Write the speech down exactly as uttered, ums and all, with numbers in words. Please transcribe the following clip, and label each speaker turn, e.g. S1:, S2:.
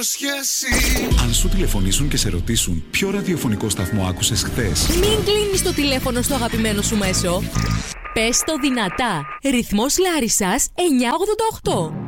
S1: υπόσχεση.
S2: Αν σου τηλεφωνήσουν και σε ρωτήσουν ποιο ραδιοφωνικό σταθμό άκουσες χθες,
S3: μην κλείνεις το τηλέφωνο στο αγαπημένο σου μέσο. Πες το δυνατά. Ρυθμός Λάρισσας εννιακόσια ογδόντα οκτώ.